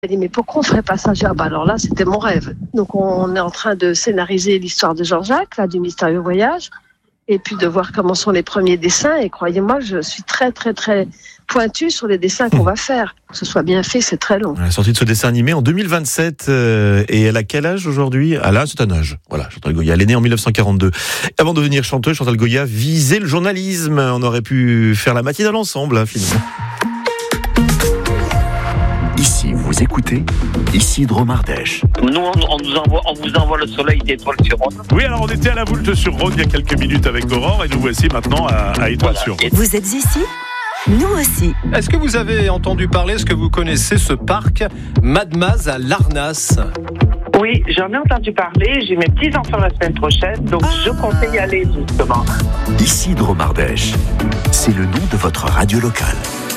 Elle dit, mais pourquoi on ferait pas ça? J'ai dit, ah bah alors là, c'était mon rêve. Donc on est en train de scénariser l'histoire de Jean-Jacques, là, du mystérieux voyage, et puis de voir comment sont les premiers dessins. Et croyez-moi, je suis très, très, très pointue sur les dessins qu'on va faire. Que ce soit bien fait, c'est très long. La sortie de ce dessin animé en 2027. Et elle a quel âge aujourd'hui? Ah là, c'est un âge. Voilà, Chantal Goya. Elle est née en 1942. Avant de devenir chanteuse, Chantal Goya visait le journalisme. On aurait pu faire la matinale ensemble, hein, finalement. Ici, vous écoutez Isidro Mardèche. Nous, on vous envoie le soleil d'étoiles sur Rhône. Oui, alors on était à la Voulte sur Rhône il y a quelques minutes avec Aurore et nous voici maintenant à Étoile sur Rhône. Vous êtes ici ? Nous aussi. Est-ce que vous avez entendu parler, est-ce que vous connaissez ce parc Mad Maz à Larnas? Oui, j'en ai entendu parler. J'ai mes petits-enfants la semaine prochaine, donc je comptais y aller justement. Isidro Mardèche, c'est le nom de votre radio locale.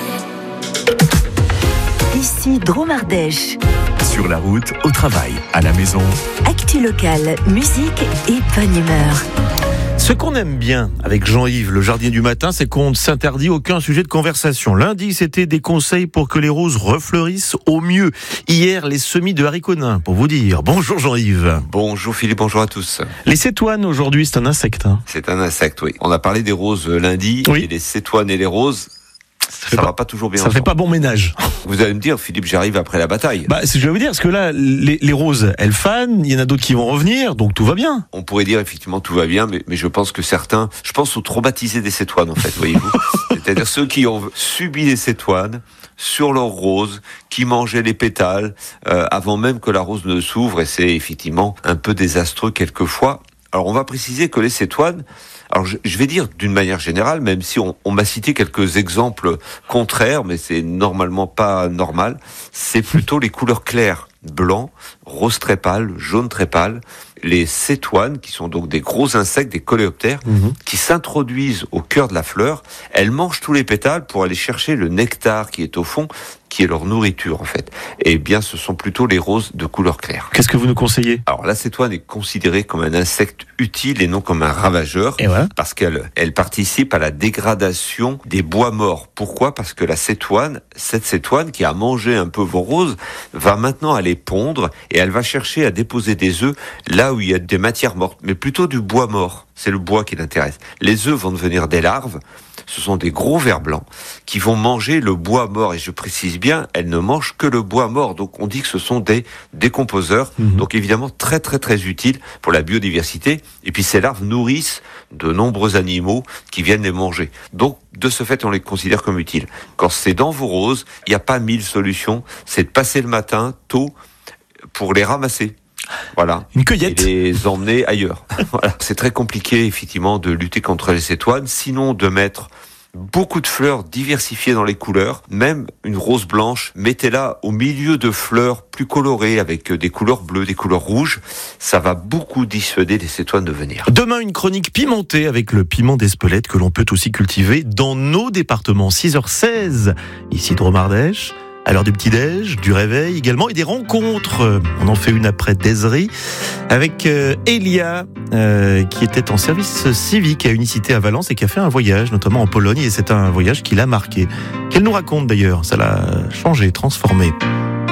Ici Dromardèche. Sur la route, au travail, à la maison. Actu locale, musique et bonne humeur. Ce qu'on aime bien avec Jean-Yves, le jardinier du matin, c'est qu'on ne s'interdit aucun sujet de conversation. Lundi, c'était des conseils pour que les roses refleurissent au mieux. Hier, les semis de haricots nains, pour vous dire. Bonjour Jean-Yves. Bonjour Philippe, bonjour à tous. Les cétoines, aujourd'hui, c'est un insecte. Hein. C'est un insecte, oui. On a parlé des roses lundi, oui. Et les cétoines et les roses, ça va pas toujours bien Ça ensemble. fait pas bon ménage. Vous allez me dire, Philippe, j'arrive après la bataille. Bah, c'est ce que je vais vous dire, parce que là, les roses, elles fanent, il y en a d'autres qui vont revenir, donc tout va bien. On pourrait dire effectivement tout va bien, mais je pense que certains, je pense aux traumatisés des cétoines en fait, voyez-vous. C'est-à-dire ceux qui ont subi les cétoines sur leurs roses, qui mangeaient les pétales avant même que la rose ne s'ouvre, et c'est effectivement un peu désastreux quelquefois. Alors on va préciser que les cétoines, alors je vais dire d'une manière générale, même si on m'a cité quelques exemples contraires, mais c'est normalement pas normal, c'est plutôt les couleurs claires, blanc, rose très pâle, jaune très pâle. Les cétoines, qui sont donc des gros insectes, des coléoptères, qui s'introduisent au cœur de la fleur, elles mangent tous les pétales pour aller chercher le nectar qui est au fond, qui est leur nourriture en fait. Et bien ce sont plutôt les roses de couleur claire. Qu'est-ce que vous nous conseillez? Alors la cétoine est considérée comme un insecte utile et non comme un ravageur, et voilà. Parce qu'elle participe à la dégradation des bois morts. Pourquoi? Parce que la cétoine, cette cétoine qui a mangé un peu vos roses, va maintenant aller pondre et elle va chercher à déposer des œufs là où il y a des matières mortes, mais plutôt du bois mort. C'est le bois qui l'intéresse. Les œufs vont devenir des larves. Ce sont des gros vers blancs qui vont manger le bois mort. Et je précise bien, elles ne mangent que le bois mort. Donc on dit que ce sont des décomposeurs. Donc évidemment très très très utiles pour la biodiversité. Et puis ces larves nourrissent de nombreux animaux qui viennent les manger. Donc de ce fait, on les considère comme utiles. Quand c'est dans vos roses, il n'y a pas 1000 solutions. C'est de passer le matin tôt pour les ramasser. Voilà. Une cueillette. Et les emmener ailleurs. Voilà. C'est très compliqué, effectivement, de lutter contre les cétoines. Sinon, de mettre beaucoup de fleurs diversifiées dans les couleurs. Même une rose blanche, mettez-la au milieu de fleurs plus colorées, avec des couleurs bleues, des couleurs rouges. Ça va beaucoup dissuader les cétoines de venir. Demain, une chronique pimentée avec le piment d'Espelette que l'on peut aussi cultiver dans nos départements. 6h16, ici Dromardèche. À l'heure du petit-déj, du réveil également, et des rencontres. On en fait une après Dézerie avec Elia, qui était en service civique à Unicité à Valence et qui a fait un voyage, notamment en Pologne, et c'est un voyage qui l'a marqué. Qu'elle nous raconte d'ailleurs, ça l'a changé, transformé.